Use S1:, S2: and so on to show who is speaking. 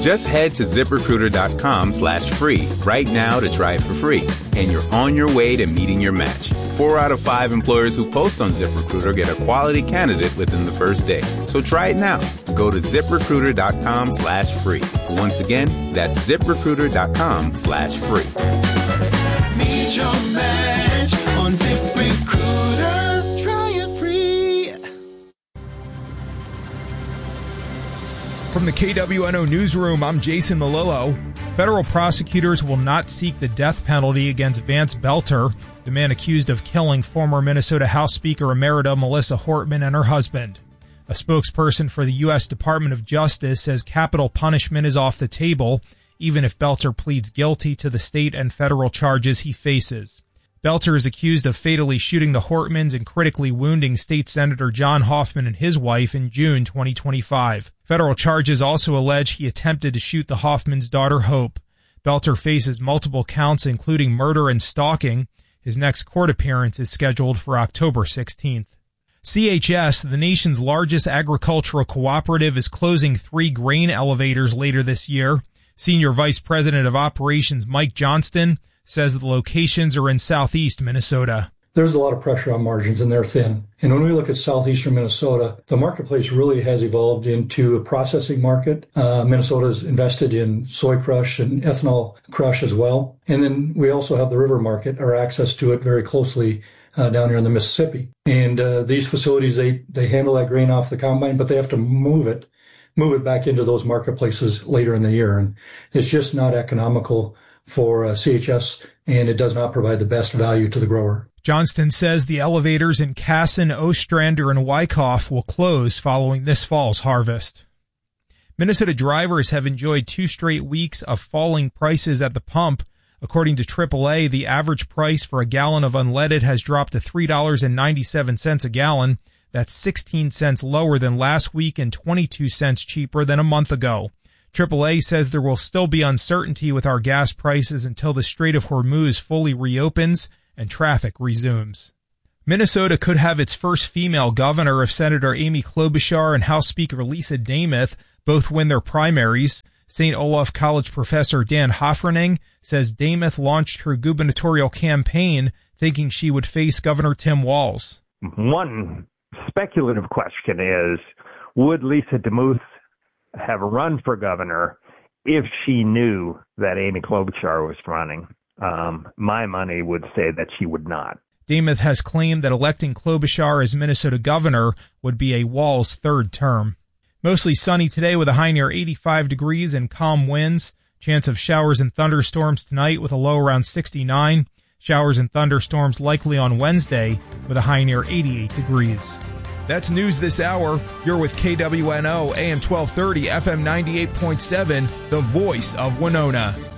S1: Just head to ZipRecruiter.com/free right now to try it for free. And you're on your way to meeting your match. 4 out of 5 employers who post on ZipRecruiter get a quality candidate within the first day. So try it now. Go to ZipRecruiter.com/free. Once again, that's ZipRecruiter.com/free.
S2: Meet your match on ZipRecruiter. Try it free.
S3: From the KWNO Newsroom, I'm Jason Malillo. Federal prosecutors will not seek the death penalty against Vance Belter, the man accused of killing former Minnesota House Speaker Emerita Melissa Hortman and her husband. A spokesperson for the U.S. Department of Justice says capital punishment is off the table, even if Belter pleads guilty to the state and federal charges he faces. Belter is accused of fatally shooting the Hortmans and critically wounding State Senator John Hoffman and his wife in June 2025. Federal charges also allege he attempted to shoot the Hoffmans' daughter Hope. Belter faces multiple counts, including murder and stalking. His next court appearance is scheduled for October 16th. CHS, the nation's largest agricultural cooperative, is closing 3 grain elevators later this year. Senior Vice President of Operations Mike Johnston says the locations are in southeast Minnesota.
S4: There's a lot of pressure on margins, and they're thin. And when we look at southeastern Minnesota, the marketplace really has evolved into a processing market. Minnesota's invested in soy crush and ethanol crush as well. And then we also have the river market, or access to it very closely down here in the Mississippi. And these facilities, they handle that grain off the combine, but they have to move it back into those marketplaces later in the year. And it's just not economical for CHS, and it does not provide the best value to the grower.
S3: Johnston says the elevators in Kasson, Ostrander, and Wyckoff will close following this fall's harvest. Minnesota drivers have enjoyed 2 straight weeks of falling prices at the pump. According to AAA, the average price for a gallon of unleaded has dropped to $3.97 a gallon. That's 16 cents lower than last week and 22 cents cheaper than a month ago. AAA says there will still be uncertainty with our gas prices until the Strait of Hormuz fully reopens and traffic resumes. Minnesota could have its first female governor if Senator Amy Klobuchar and House Speaker Lisa Demuth both win their primaries. St. Olaf College professor Dan Hoffrening says Demuth launched her gubernatorial campaign thinking she would face Governor Tim Walz.
S5: One speculative question is, would Lisa Demuth have run for governor if she knew that Amy Klobuchar was running? My money would say that she would not.
S3: Demuth has claimed that electing Klobuchar as Minnesota governor would be a Walz third term. Mostly sunny today with a high near 85 degrees and calm winds. Chance of showers and thunderstorms tonight with a low around 69. Showers and thunderstorms likely on Wednesday with a high near 88 degrees. That's news this hour. You're with KWNO AM 1230, FM 98.7, the voice of Winona.